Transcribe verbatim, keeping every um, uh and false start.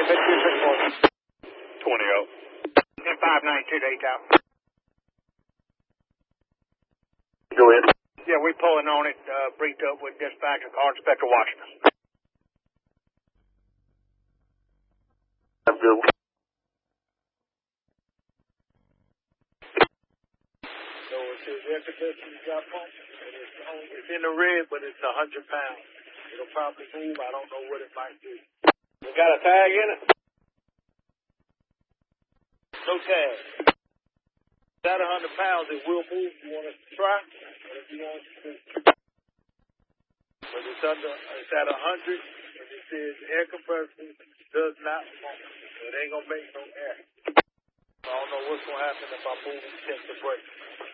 twenty oh. ten five ninety-two to eight out. Go ahead. Yeah, we pulling on it, uh, briefed up with dispatcher, car inspector watching us. I'm good. So it says air conditioning got pumped, and it's, on, it's in the red, but it's a hundred pounds. It'll probably move. I don't know what it might do. You got a tag in it? No tag. It's at a hundred pounds. It will move. You want us to try? Or if you want us to, but it's under. It's at a hundred, and it says air compressor does not pump. So it ain't gonna make no air. I don't know what's gonna happen if I move and check the brake.